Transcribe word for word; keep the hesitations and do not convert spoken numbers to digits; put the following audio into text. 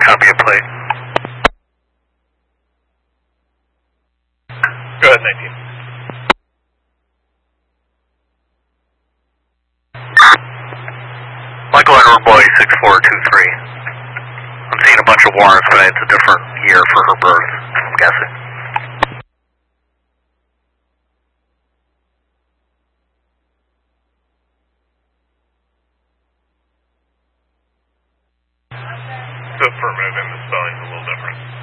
Copy a plate. Go ahead, nineteen. Michael Edward Boy, six four two three. I'm seeing a bunch of warrants, but it's a different year for her birth, I'm guessing. So affirmative, and the spelling's a little different.